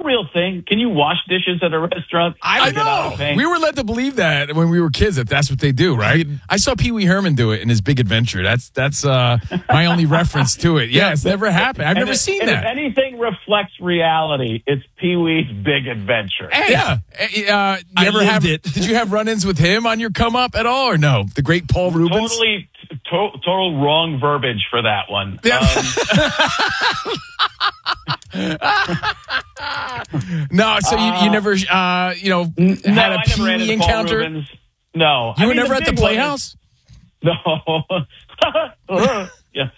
real thing? Can you wash dishes at a restaurant? I know. We were led to believe that when we were kids that that's what they do, right? I saw Pee Wee Herman do it in his Big Adventure. That's my only reference to it. Yeah, it's never happened. I've never seen that. If anything reflects reality, it's Pee Wee's Big Adventure. Hey, you ever have it? Did you have run-ins with him on your come up at all, or no? The great Paul Rubens. Total wrong verbiage for that one. Yeah. No, so you never, had a Pee Wee encounter? No. You were never at the Playhouse? No. Yeah.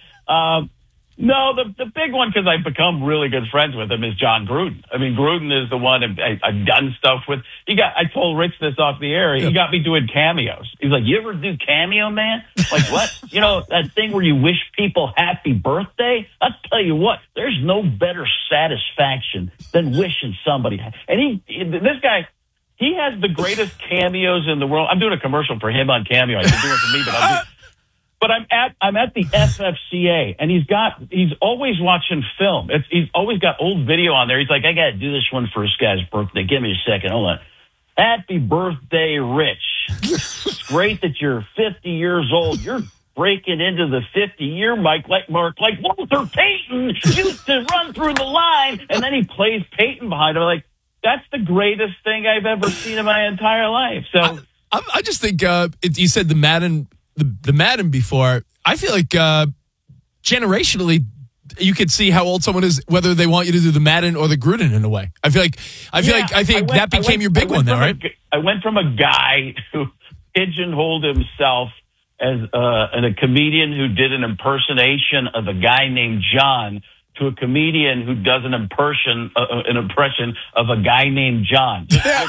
No, the big one, because I've become really good friends with him, is John Gruden. I mean, Gruden is the one I've done stuff with. I told Rich this off the air. He got me doing cameos. He's like, "You ever do cameo, man?" Like, what? That thing where you wish people happy birthday? I'll tell you what, there's no better satisfaction than wishing somebody. And this guy, he has the greatest cameos in the world. I'm doing a commercial for him on Cameo. I've been doing it for me, but I'm at the FFCA, and he's always watching film. He's always got old video on there. He's like, "I got to do this one for this guy's birthday. Give me a second. Hold on. Happy birthday, Rich. It's great that you're 50 years old. You're breaking into the 50-year mark like Walter Payton used to run through the line." And then he plays Payton behind him. Like, that's the greatest thing I've ever seen in my entire life. So I just think you said the Madden before. I feel like generationally, you could see how old someone is, whether they want you to do the Madden or the Gruden in a way. I think that became your big one now, right? I went from a guy who pigeonholed himself as a comedian who did an impersonation of a guy named John to a comedian who does an impression of a guy named John.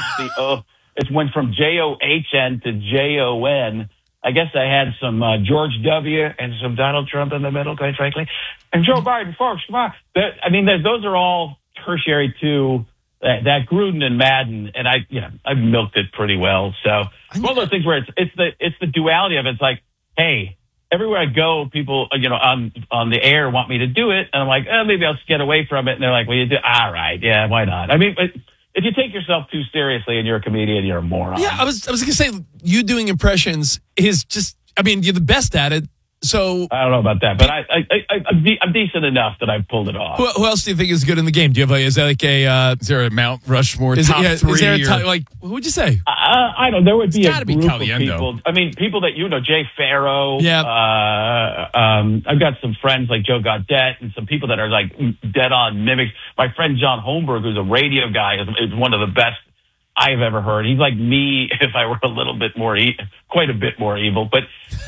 It went from John to Jon. I guess I had some George W. and some Donald Trump in the middle, quite frankly. And Joe Biden, folks, come on. Those are all tertiary to that Gruden and Madden, and I've milked it pretty well. So it's one of those things where it's the duality of it. It's like, hey, everywhere I go, people, on the air want me to do it, and I'm like, maybe I'll get away from it. And they're like, well, you do, all right, yeah, why not? I mean, if you take yourself too seriously and you're a comedian, you're a moron. Yeah, I was going to say, you doing impressions is just, you're the best at it. So I don't know about that, but I'm decent enough that I've pulled it off. Who else do you think is good in the game? Do you have is there a Mount Rushmore top three? Is there a top, who would you say? I don't. There would be a group of people. I mean, people that Jay Farrow. Yeah. I've got some friends like Joe Gaudette and some people that are like dead on mimics. My friend John Holmberg, who's a radio guy, is one of the best I've ever heard. He's like me if I were a little bit more, quite a bit more evil. But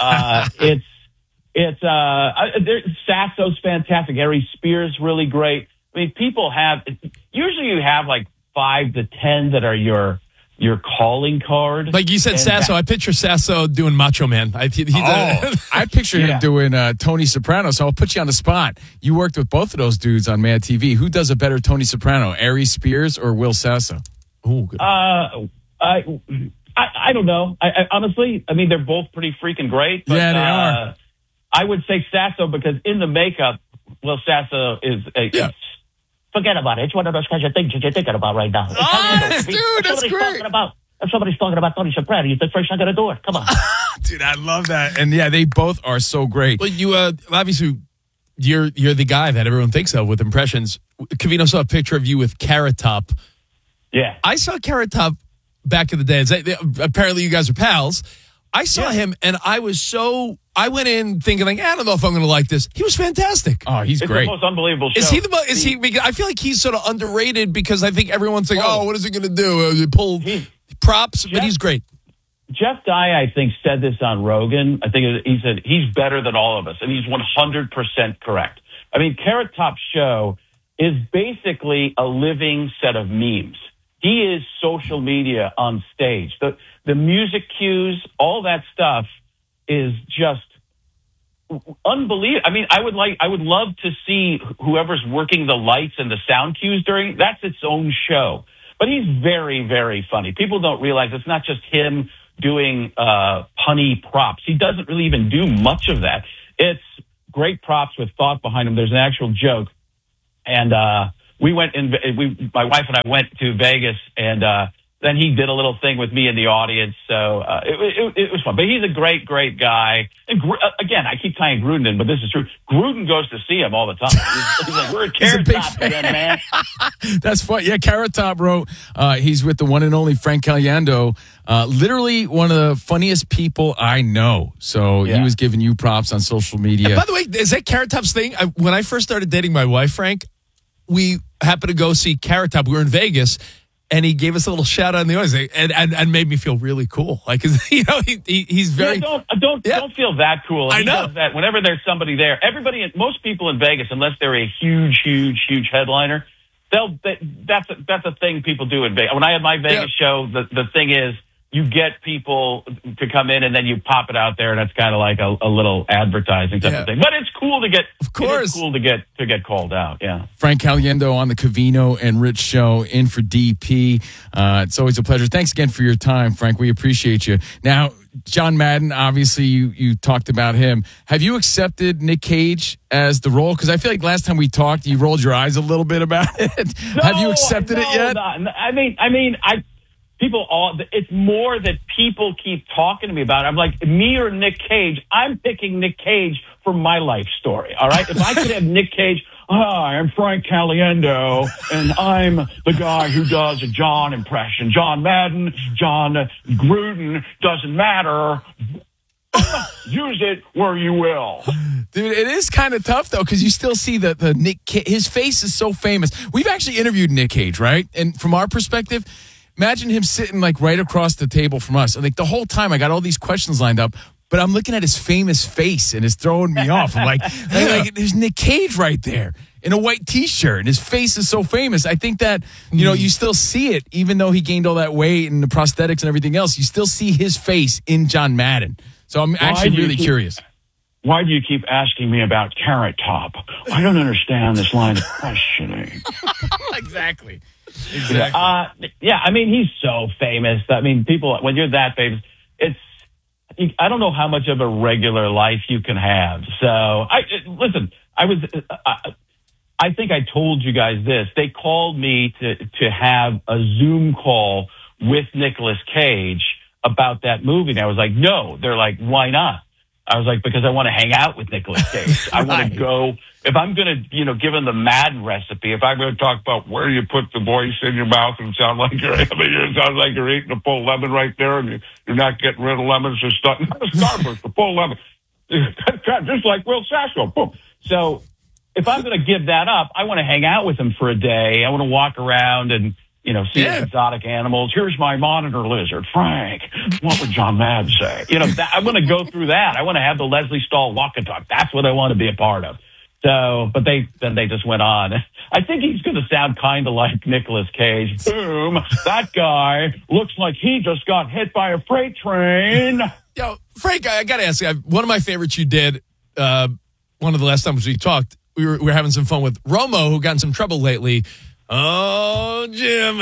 Sasso's fantastic. Harry Spears really great. I mean, usually you have like 5 to 10 that are your calling card. Like you said, Sasso. I picture Sasso doing Macho Man. I picture him doing Tony Soprano. So I'll put you on the spot. You worked with both of those dudes on Mad TV. Who does a better Tony Soprano, Ari Spears or Will Sasso? Oh, good. I don't know. I honestly, they're both pretty freaking great. But, yeah, they are. I would say Sasso because in the makeup, Will Sasso is forget about it. It's one of those kinds of things you're thinking about right now. Dude, that's great. If somebody's talking about Tony Soprano, you think first I'm going to do it. Come on. Dude, I love that. And yeah, they both are so great. Well, you obviously, you're the guy that everyone thinks of with impressions. Covino saw a picture of you with Carrot Top. Yeah. I saw Carrot Top back in the day. Apparently you guys are pals. I saw him, and I went in thinking, like, I don't know if I'm going to like this. He was fantastic. Oh, he's great. It's the most unbelievable show. Is he? I feel like he's sort of underrated because I think everyone's like, what is he going to do? Pull props, but he's great. Jeff Dye, I think, said this on Rogan. I think he said he's better than all of us, and he's 100% correct. I mean, Carrot Top's show is basically a living set of memes. He is social media on stage. The music cues, all that stuff is just unbelievable. I mean, I would love to see whoever's working the lights and the sound cues that's its own show. But he's very, very funny. People don't realize it's not just him doing punny props. He doesn't really even do much of that. It's great props with thought behind them. There's an actual joke. And we went in. My wife and I went to Vegas, and then he did a little thing with me in the audience. So it was fun. But he's a great, great guy. And again, I keep tying Gruden in, but this is true. Gruden goes to see him all the time. He's like, we're at Carrot Top again, man. That's fun. Yeah, Carrot Top wrote, he's with the one and only Frank Caliendo. Literally one of the funniest people I know. So he was giving you props on social media. And by the way, is that Carrot Top's thing? When I first started dating my wife, Frank, we happened to go see Carrot Top. We were in Vegas. And he gave us a little shout out in the audience, and made me feel really cool. Like, he's very. Yeah, don't feel that cool. I know does that whenever there's somebody there. Most people in Vegas, unless they're a huge headliner, that's a thing people do in Vegas. When I had my Vegas show, the thing is, you get people to come in and then you pop it out there, and it's kind of like a little advertising type of thing. But it's cool to get, of course, it's cool to get called out. Yeah. Frank Caliendo on the Covino and Rich show, in for DP. It's always a pleasure. Thanks again for your time, Frank. We appreciate you. Now, John Madden, obviously you talked about him. Have you accepted Nick Cage as the role? Because I feel like last time we talked, you rolled your eyes a little bit about it. No, have you accepted it yet? It's more that people keep talking to me about it. I'm like, me or Nick Cage? I'm picking Nick Cage for my life story. All right. If I could have Nick Cage, hi, I'm Frank Caliendo, and I'm the guy who does a John impression. John Madden, John Gruden, doesn't matter. Use it where you will. Dude, it is kind of tough, though, because you still see the Nick Cage. His face is so famous. We've actually interviewed Nick Cage, right? And from our perspective, imagine him sitting like right across the table from us. And like the whole time I got all these questions lined up, but I'm looking at his famous face and it's throwing me off. I'm like, there's Nick Cage right there in a white T-shirt, and his face is so famous. I think that, you still see it, even though he gained all that weight and the prosthetics and everything else. You still see his face in John Madden. So I'm actually really curious. Why do you keep asking me about Carrot Top? I don't understand this line of questioning. Exactly. I mean, he's so famous. I mean, people, when you're that famous, I don't know how much of a regular life you can have. So, I think I told you guys this. They called me to have a Zoom call with Nicolas Cage about that movie. And I was like, no. They're like, why not? I was like, because I want to hang out with Nicolas Cage. I want to go. If I'm going to, give him the Madden recipe, if I'm going to talk about where you put the voice in your mouth and sound like it sounds like you're eating a full lemon right there, and you're not getting rid of lemons, just start with the full lemon. Just like Will Sasso. Boom. So if I'm going to give that up, I want to hang out with him for a day. I want to walk around and, see exotic animals. Here's my monitor lizard, Frank. What would John Madden say? I want to go through that. I want to have the Leslie Stahl walk and talk. That's what I want to be a part of. So, but they just went on. I think he's going to sound kind of like Nicolas Cage. Boom. That guy looks like he just got hit by a freight train. Yo, Frank, I got to ask you, one of my favorites you did, one of the last times we talked, we were having some fun with Romo, who got in some trouble lately. Oh, Jim.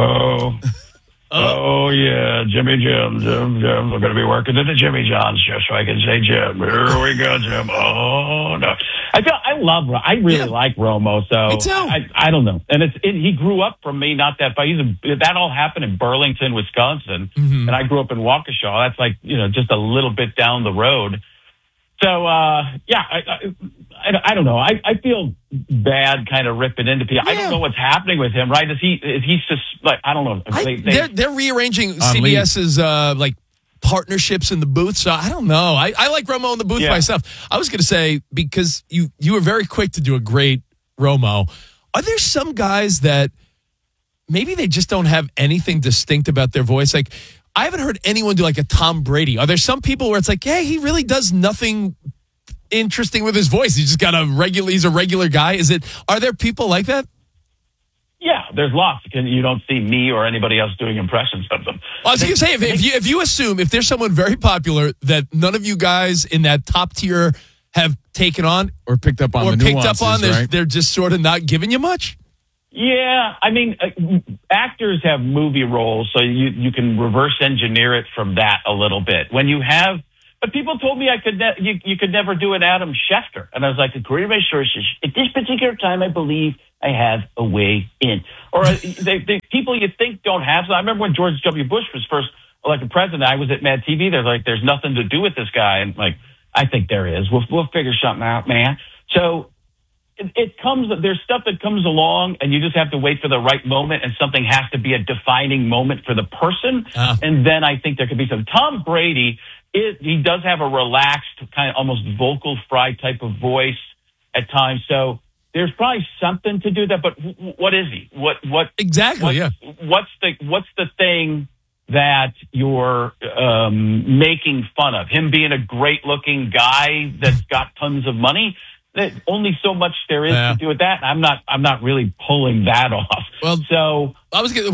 Oh, yeah, Jim. We're going to be working at the Jimmy John's just so I can say Jim. Here we go, Jim. Oh, no. I really like Romo, so me too. I don't know. And he grew up from me not that far. That all happened in Burlington, Wisconsin, and I grew up in Waukesha. That's like, just a little bit down the road. So, I don't know. I feel bad kind of ripping into people. I don't know what's happening with him, right? Is he just like, I don't know. They're rearranging CBS's partnerships in the booth. So I don't know. I like Romo in the booth myself. I was going to say, because you were very quick to do a great Romo. Are there some guys that maybe they just don't have anything distinct about their voice? Like, I haven't heard anyone do like a Tom Brady. Are there some people where it's like, hey, he really does nothing interesting with his voice? He's just got he's a regular guy. Are there people like that? Yeah, there's lots. You don't see me or anybody else doing impressions of them. Well, I was going to say, if you assume, if there's someone very popular that none of you guys in that top tier have taken on or picked up on, right? They're just sort of not giving you much. Yeah, I mean, actors have movie roles, so you can reverse engineer it from that a little bit. When you have But people told me I could you could never do an Adam Schefter. And I was like, according to my sources, at this particular time, I believe I have a way in. Or the people you think don't have. So I remember when George W. Bush was first elected president, I was at Mad TV. They're like, there's nothing to do with this guy. And like, I think there is. We'll figure something out, man. So it comes, there's stuff that comes along and you just have to wait for the right moment, and something has to be a defining moment for the person. And then I think there could be some. Tom Brady, he does have a relaxed, kind of almost vocal fry type of voice at times. So there's probably something to do that. But what is he? What exactly? What's the thing that you're making fun of? Him being a great looking guy that's got tons of money. Only so much there is to do with that. I'm not really pulling that off. Well, so I was.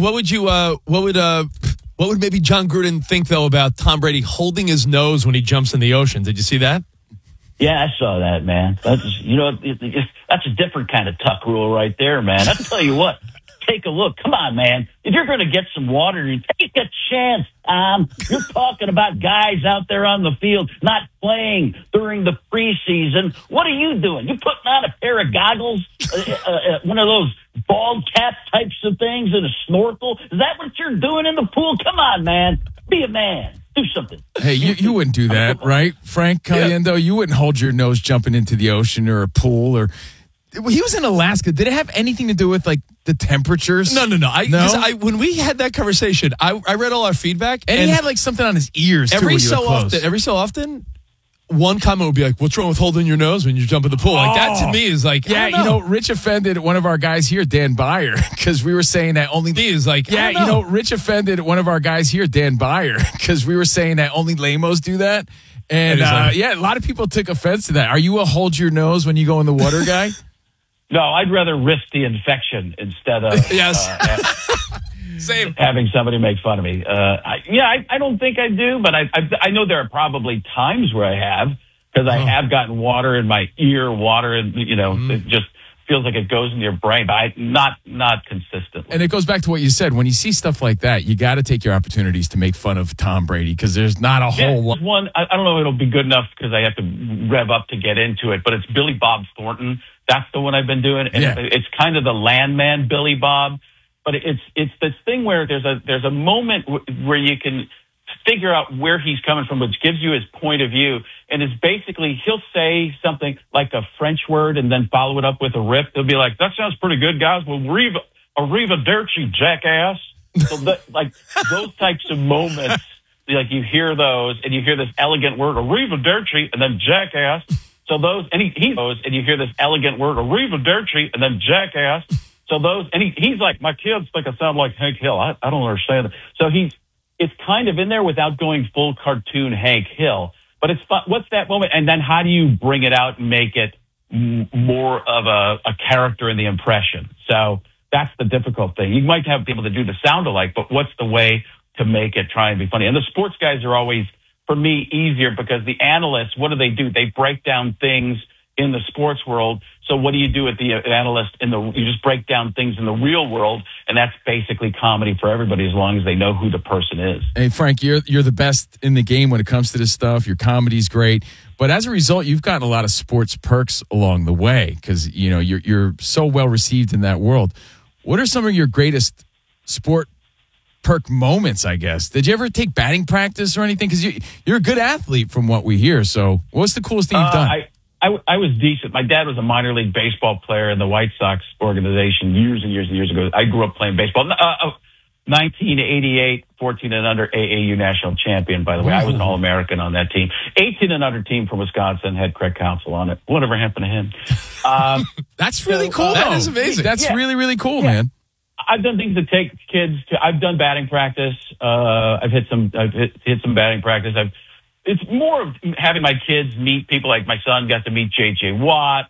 What would maybe John Gruden think, though, about Tom Brady holding his nose when he jumps in the ocean? Did you see that? Yeah, I saw that, man. That's that's a different kind of tuck rule right there, man. I'll tell you what. Take a look. Come on, man. If you're going to get some water, you take a chance, Tom. You're talking about guys out there on the field not playing during the preseason. What are you doing? You putting on a pair of goggles, one of those bald cap types of things, and a snorkel? Is that what you're doing in the pool? Come on, man. Be a man. Do something. Hey, you wouldn't do that, right, Frank Caliendo? Yeah. You wouldn't hold your nose jumping into the ocean or a pool or... He was in Alaska. Did it have anything to do with like the temperatures? No. When we had that conversation, I read all our feedback, and he had like something on his ears. Every so often, one comment would be like, "What's wrong with holding your nose when you jump in the pool?" Like that to me is like, Rich offended one of our guys here, Dan Byer, because we were saying that only me is like, Rich offended one of our guys here, Dan Byer, because we were saying that only lamos do that, and a lot of people took offense to that. Are you a hold your nose when you go in the water guy? No, I'd rather risk the infection instead of Same. having somebody make fun of me. I don't think I do, but I know there are probably times where I have, because I have gotten water in my ear, and it just feels like it goes in your brain, but not consistently. And it goes back to what you said. When you see stuff like that, you got to take your opportunities to make fun of Tom Brady, because there's not a whole lot. One, I don't know if it'll be good enough because I have to rev up to get into it, but it's Billy Bob Thornton. That's the one I've been doing, and it's kind of the landman Billy Bob, but it's this thing where there's a moment where you can figure out where he's coming from, which gives you his point of view, and it's basically he'll say something like a French word and then follow it up with a riff. He'll be like, "That sounds pretty good, guys. Well, arrivederci, jackass." So those types of moments, like you hear those, and you hear this elegant word, arrivederci, and then jackass. So those, and he goes, and you hear this elegant word, arrivederci, and then jackass. So those, and he's like, my kids think I sound like Hank Hill. I don't understand it. So it's kind of in there without going full cartoon Hank Hill. But it's fun. What's that moment? And then how do you bring it out and make it more of a character in the impression? So that's the difficult thing. You might have people to do the sound alike, but what's the way to make it try and be funny? And the sports guys are always, for me, easier, because the analysts, what do? They break down things in the sports world. So what do you do with the analyst you just break down things in the real world, and that's basically comedy for everybody as long as they know who the person is. Hey, Frank, you're the best in the game when it comes to this stuff. Your comedy's great. But as a result, you've gotten a lot of sports perks along the way, because you're so well received in that world. What are some of your greatest sport perk moments, I guess? Did you ever take batting practice or anything? Because you're a good athlete from what we hear. So what's the coolest thing you've done? I was decent. My dad was a minor league baseball player in the White Sox organization years and years and years ago. I grew up playing baseball. 1988, 14 and under AAU national champion, by the way. I was an All-American on that team. 18 and under team from Wisconsin had Craig Counsell on it. Whatever happened to him? That's really cool, though. That is amazing. That's really, really cool, man. I've done things to take kids to. I've done batting practice. I've hit some batting practice. It's more of having my kids meet people. Like my son got to meet J.J. Watt,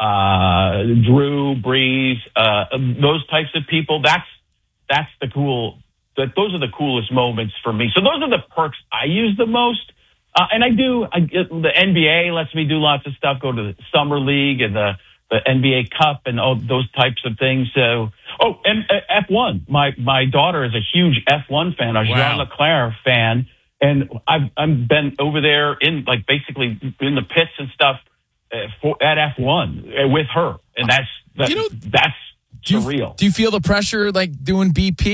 Drew Brees, those types of people. That's the cool. Those are the coolest moments for me. So those are the perks I use the most. And the NBA lets me do lots of stuff. Go to the summer league and the NBA Cup and all those types of things. So, and F1. My daughter is a huge F1 fan, a Jean Leclerc fan. And I've been over there in like basically in the pits and stuff at F1 with her, and that's surreal. Do you feel the pressure like doing BP?